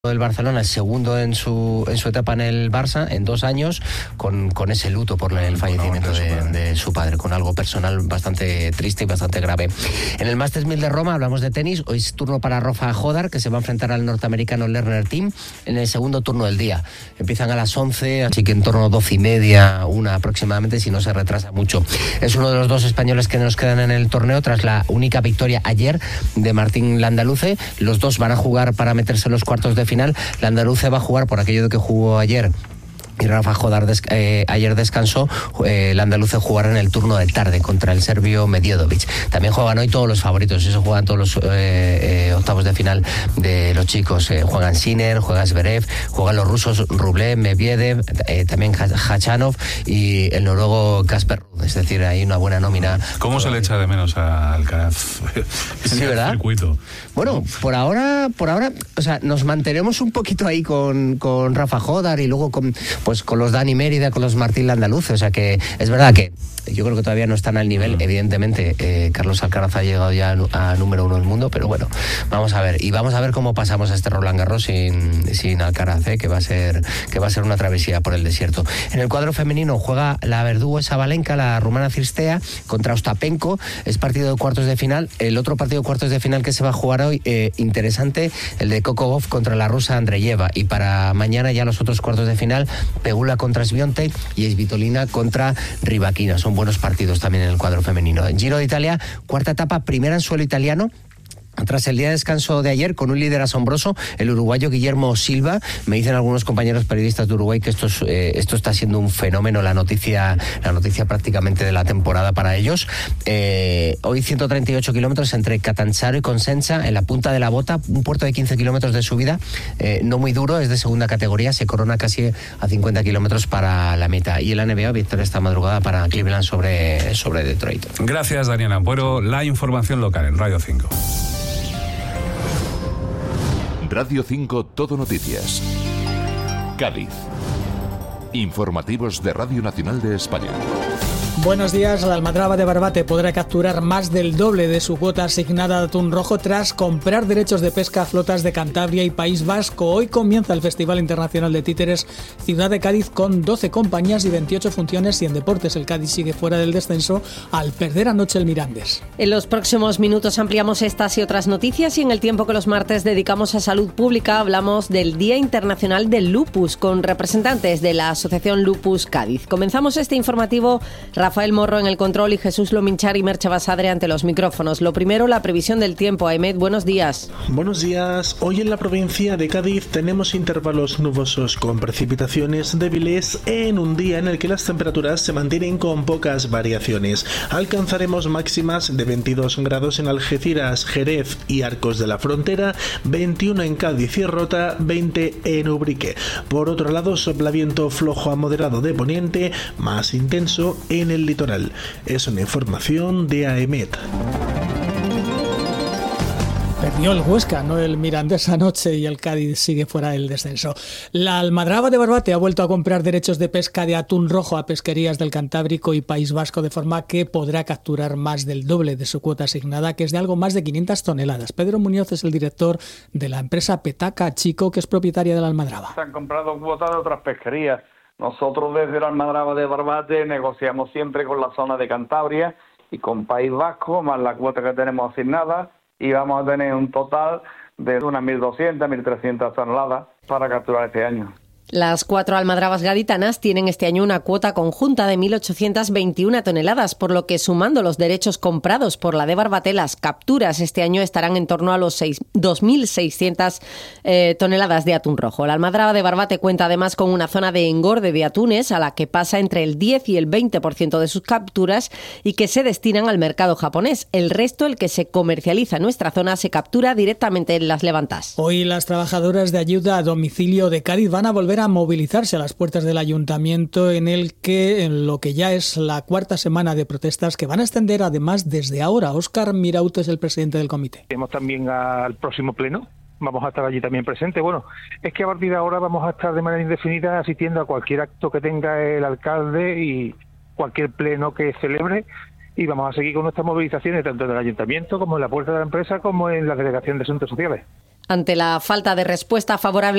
del Barcelona, el segundo en su etapa en el Barça, en 2 años, con ese luto por el fallecimiento de su padre, con algo personal bastante triste y bastante grave. En el Masters 1000 de Roma hablamos de tenis. Hoy es turno para Rafa Jodar, que se va a enfrentar al norteamericano Lerner Team en el segundo turno del día. Empiezan a las 11, así que en torno a 12:30, 1 aproximadamente, si no se retrasa mucho. Es uno de los 2 españoles que nos quedan en el torneo tras la única victoria ayer de Martín Landaluce. Los dos van a jugar para meterse en los cuartos de final. Landaluce va a jugar por aquello de que jugó ayer y Rafa Jodar ayer descansó. Landaluce jugará en el turno de tarde contra el serbio Medjedovic. También juegan hoy todos los favoritos, eso juegan todos los octavos de final de los chicos. Juegan Sinner, juega Zverev, juegan los rusos Rublev, Medvedev, también Khachanov y el noruego Casper Ruud. Es decir, hay una buena nómina. ¿Cómo se le echa de menos a Alcaraz? Sí, ¿verdad? Circuito. Bueno, por ahora, o sea, nos mantenemos un poquito ahí con Rafa Jodar y luego con los Dani Mérida, con los Martín Landaluce. O sea que es verdad que yo creo que todavía no están al nivel. Evidentemente, Carlos Alcaraz ha llegado ya a número 1 del mundo, pero bueno, vamos a ver. Y vamos a ver cómo pasamos a este Roland Garros sin Alcaraz, que va a ser una travesía por el desierto. En el cuadro femenino juega la verdugo Sabalenka, la rumana Cirstea, contra Ostapenko. Es partido de cuartos de final. El otro partido de cuartos de final que se va a jugar hoy, interesante, el de Kokogov contra la rusa Andreyeva. Y para mañana ya los otros cuartos de final, Pegula contra Swiatek y Svitolina contra Rybakina. Son buenos partidos también en el cuadro femenino. En Giro de Italia, cuarta etapa, primera en suelo italiano. Tras el día de descanso de ayer, con un líder asombroso, el uruguayo Guillermo Silva. Me dicen algunos compañeros periodistas de Uruguay que esto está siendo un fenómeno, la noticia prácticamente de la temporada para ellos. Hoy 138 kilómetros entre Catanzaro y Cosenza, en la punta de la bota, un puerto de 15 kilómetros de subida, no muy duro, es de segunda categoría, se corona casi a 50 kilómetros para la meta. Y el NBA, victoria esta madrugada para Cleveland sobre Detroit. Gracias, Daniel Ampuero. La información local en Radio 5. Radio 5 Todo Noticias. Cádiz. Informativos de Radio Nacional de España. Buenos días. La Almadraba de Barbate podrá capturar más del doble de su cuota asignada de atún rojo tras comprar derechos de pesca a flotas de Cantabria y País Vasco. Hoy comienza el Festival Internacional de Títeres Ciudad de Cádiz con 12 compañías y 28 funciones, y en deportes el Cádiz sigue fuera del descenso al perder anoche el Mirandés. En los próximos minutos ampliamos estas y otras noticias, y en el tiempo que los martes dedicamos a salud pública hablamos del Día Internacional del Lupus con representantes de la Asociación Lupus Cádiz. Comenzamos este informativo. Rafael Morro en el control y Jesús Lominchar y Merche Basadre ante los micrófonos. Lo primero, la previsión del tiempo. Ahmed, buenos días. Buenos días. Hoy en la provincia de Cádiz tenemos intervalos nubosos con precipitaciones débiles en un día en el que las temperaturas se mantienen con pocas variaciones. Alcanzaremos máximas de 22 grados en Algeciras, Jerez y Arcos de la Frontera, 21 en Cádiz y Rota, 20 en Ubrique. Por otro lado, sopla viento flojo a moderado de poniente, más intenso en el litoral. Es una información de AEMET. Perdió el Huesca, no el Mirandés anoche, y el Cádiz sigue fuera del descenso. La Almadraba de Barbate ha vuelto a comprar derechos de pesca de atún rojo a pesquerías del Cantábrico y País Vasco, de forma que podrá capturar más del doble de su cuota asignada, que es de algo más de 500 toneladas. Pedro Muñoz es el director de la empresa Petaca Chico, que es propietaria de la Almadraba. Se han comprado cuotas de otras pesquerías. Nosotros desde la Almadraba de Barbate negociamos siempre con la zona de Cantabria y con País Vasco, más la cuota que tenemos asignada, y vamos a tener un total de unas 1.200, 1.300 toneladas para capturar este año. Las 4 almadrabas gaditanas tienen este año una cuota conjunta de 1.821 toneladas, por lo que, sumando los derechos comprados por la de Barbate, las capturas este año estarán en torno a los 2.600 toneladas de atún rojo. La almadraba de Barbate cuenta además con una zona de engorde de atunes a la que pasa entre el 10 y el 20% de sus capturas y que se destinan al mercado japonés. El resto, el que se comercializa en nuestra zona, se captura directamente en las levantas. Hoy las trabajadoras de ayuda a domicilio de Cádiz van a volver a movilizarse a las puertas del ayuntamiento, en lo que ya es la 4ª semana de protestas que van a extender además desde ahora. Óscar Miraute es el presidente del comité. Tenemos también al próximo pleno, vamos a estar allí también presentes. Bueno, es que a partir de ahora vamos a estar de manera indefinida asistiendo a cualquier acto que tenga el alcalde y cualquier pleno que celebre, y vamos a seguir con nuestras movilizaciones tanto en el ayuntamiento como en la puerta de la empresa como en la delegación de asuntos sociales. Ante la falta de respuesta favorable